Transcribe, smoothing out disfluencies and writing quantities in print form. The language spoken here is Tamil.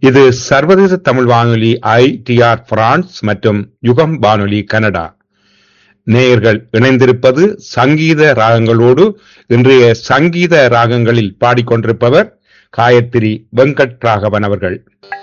இது சர்வதேச தமிழ் வானொலி ITR பிரான்ஸ் மற்றும் யுகம் வானொலி கனடா. நேயர்கள் இணைந்திருப்பது சங்கீத ராகங்களோடு. இன்றைய சங்கீத ராகங்களில் பாடிக்கொண்டிருப்பவர் காயத்ரி வெங்கட் ராகவன் அவர்கள்.